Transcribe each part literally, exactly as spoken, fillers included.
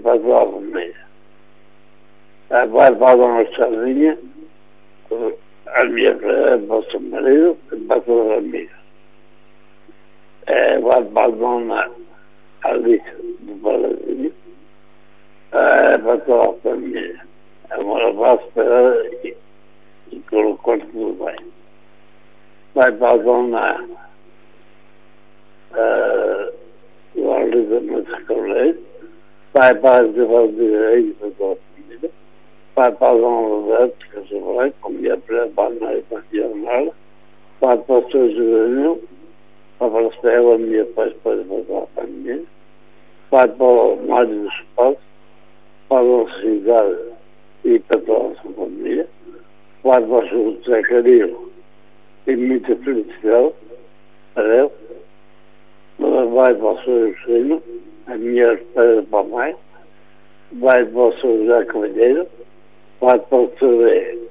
para a tua família. Vai para a dona Sardinha, a minha para o seu marido e para as suas amigas. É, vai para a dona Alice do Parazinho, é, para toda a família. Agora vai esperar e, e colocou tudo bem. Vai para a dona Lolita Mascareiro, vai para as Valdirei para toda a família, vai para a dona Roberto, que se vai, como ia para a Banha e para a Dianara, vai para o seu Juvenil, vai para a Estela, minha pai, para toda a família, vai para o Mário dos Passos, para o Cidade e para toda a sua família, vai para o seu José Carilo e muita felicidade para ele, vai para o seu Juscelino, a minha espera para a mãe, vai para o seu José Cavalheiro, vai para o seu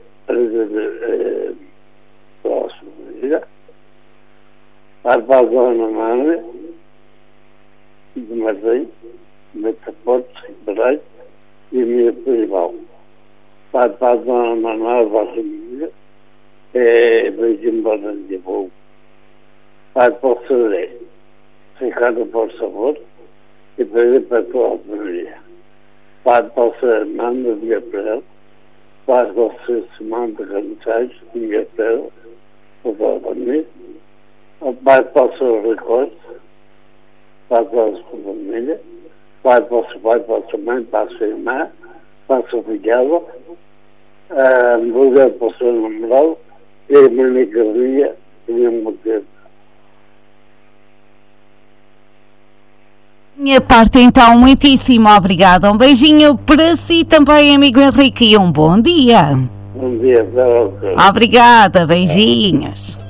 para a sua família, vai para a dona Mãe de Martim, Metaportes, Ribeirão e a minha prima. Vai para a dona Manuel da família, é beijinho para de bom. Vai para o seu Ricardo, por favor, e pedir para a tua família. Vai para o seu Hernando de Gabriel, vai para o seu Simão de Cantais de Gabriel, para toda a família. Vai para o seu Ricardo, vai para a sua família. Vai para o seu pai, para a sua mãe, para a sua irmã, para a sua filhada, a mulher para o seu namorado e a Mónica Ria e a mulher. Minha parte, então, muitíssimo obrigada. Um beijinho para si também, amigo Henrique, e um bom dia. Bom dia, para você. Obrigada, beijinhos.